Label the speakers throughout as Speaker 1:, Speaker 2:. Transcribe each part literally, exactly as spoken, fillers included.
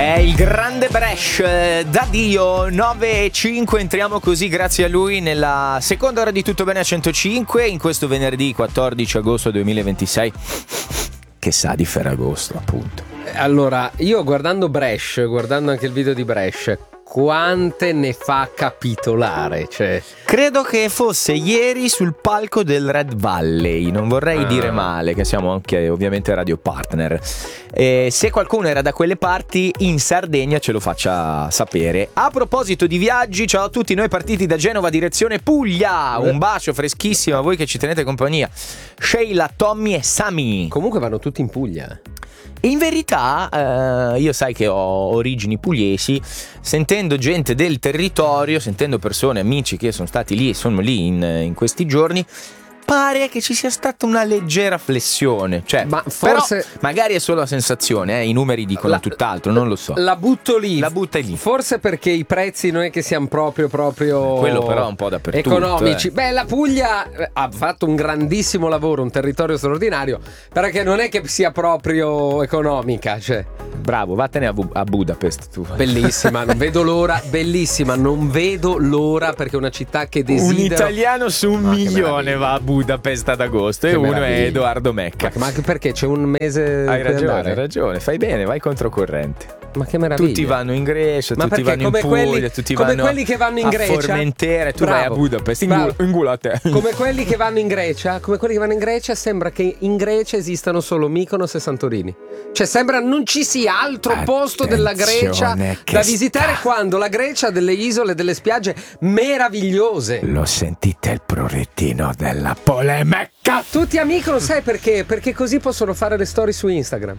Speaker 1: È il grande Bresh, eh, da Dio, nove e cinque, entriamo così grazie a lui nella seconda ora di Tutto Bene a centocinque in questo venerdì quattordici agosto duemilaventisei, che sa di Ferragosto appunto.
Speaker 2: Allora, io guardando Bresh, guardando anche il video di Bresh, quante ne fa capitolare, cioè.
Speaker 1: Credo che fosse ieri sul palco del Red Valley, non vorrei ah. dire male, che siamo anche ovviamente radio partner. E se qualcuno era da quelle parti in Sardegna ce lo faccia sapere. A proposito di viaggi, ciao a tutti, noi partiti da Genova direzione Puglia, un bacio freschissimo a voi che ci tenete compagnia, Sheila, Tommy e Sami.
Speaker 2: Comunque vanno tutti in Puglia.
Speaker 1: In verità, eh, io sai che ho origini pugliesi, sentendo gente del territorio, sentendo persone, amici che sono stati lì e sono lì in, in questi giorni, pare che ci sia stata una leggera flessione, cioè,
Speaker 2: ma forse
Speaker 1: però magari è solo la sensazione, eh, i numeri dicono la, tutt'altro, non lo so.
Speaker 2: La butto lì.
Speaker 1: La butta lì.
Speaker 2: Forse perché i prezzi non è che siano proprio proprio
Speaker 1: quello però un po' dappertutto,
Speaker 2: economici.
Speaker 1: Eh.
Speaker 2: Beh, la Puglia ha fatto un grandissimo lavoro, un territorio straordinario, perché non è che sia proprio economica, cioè.
Speaker 1: Bravo, vattene a, Bu- a Budapest tu.
Speaker 2: Bellissima, non vedo l'ora, bellissima, non vedo l'ora perché è una città che desidero.
Speaker 1: Un italiano su un
Speaker 2: Ma
Speaker 1: milione va a Budapest ad agosto, che e uno meraviglia. È Edoardo Mecca.
Speaker 2: Ma, ma perché c'è un mese?
Speaker 1: Hai ragione,
Speaker 2: andare?
Speaker 1: hai ragione, fai bene, vai controcorrente.
Speaker 2: Ma che meraviglia.
Speaker 1: Tutti vanno in Grecia,
Speaker 2: ma
Speaker 1: tutti vanno in Puglia,
Speaker 2: quelli,
Speaker 1: tutti
Speaker 2: come
Speaker 1: vanno
Speaker 2: quelli che vanno in Grecia,
Speaker 1: a Formentera, tu
Speaker 2: bravo,
Speaker 1: vai a Budapest, ingula, ingula te.
Speaker 2: Come quelli che vanno in Grecia, come quelli che vanno in Grecia, sembra che in Grecia esistano solo Mykonos e Santorini. Cioè sembra non ci sia altro Attenzione, posto della Grecia da visitare sta... quando la Grecia ha delle isole, delle spiagge meravigliose.
Speaker 1: Lo sentite il prorettino della polemica?
Speaker 2: Tutti a Mykonos, sai perché? Perché così possono fare le storie su Instagram.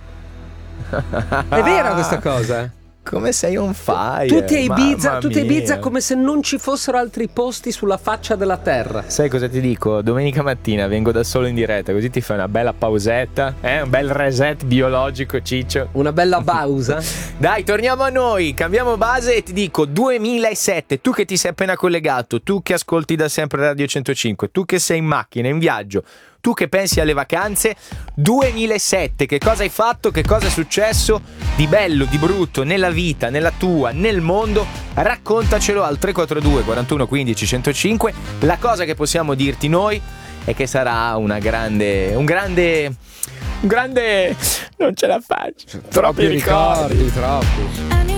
Speaker 2: È vera questa cosa?
Speaker 1: Come sei on fire?
Speaker 2: Tutti a Ibiza, tutti a Ibiza come se non ci fossero altri posti sulla faccia della terra.
Speaker 1: Sai cosa ti dico? Domenica mattina vengo da solo in diretta, così ti fai una bella pausetta, eh? Un bel reset biologico, ciccio.
Speaker 2: Una bella pausa.
Speaker 1: Dai, torniamo a noi, cambiamo base e ti dico duemilasette, tu che ti sei appena collegato, tu che ascolti da sempre Radio centocinque, tu che sei in macchina, in viaggio, tu che pensi alle vacanze, duemilasette, che cosa hai fatto, che cosa è successo di bello, di brutto, nella vita, nella tua, nel mondo? Raccontacelo al tre quattro due quarantuno quindici centocinque. La cosa che possiamo dirti noi è che sarà una grande, un grande, un grande, non ce la faccio,
Speaker 2: troppi, troppi ricordi, ricordi, troppi.